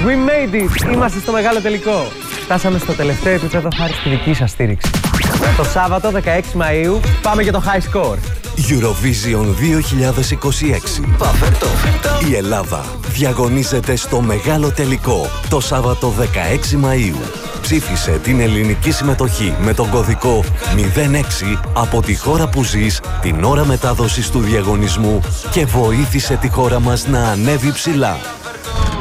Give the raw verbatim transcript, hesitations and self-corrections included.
We made it! Είμαστε στο μεγάλο τελικό. Φτάσαμε στο τελευταίο επίπεδο χάρη στη δική σας στήριξη. Το Σάββατο δεκαέξι Μαΐου πάμε για το high score. Eurovision δύο χιλιάδες είκοσι έξι. Η Ελλάδα διαγωνίζεται στο μεγάλο τελικό το Σάββατο δεκαέξι Μαΐου. Ψήφισε την ελληνική συμμετοχή με τον κωδικό μηδέν έξι από τη χώρα που ζεις την ώρα μετάδοσης του διαγωνισμού και βοήθησε τη χώρα μας να ανέβει ψηλά.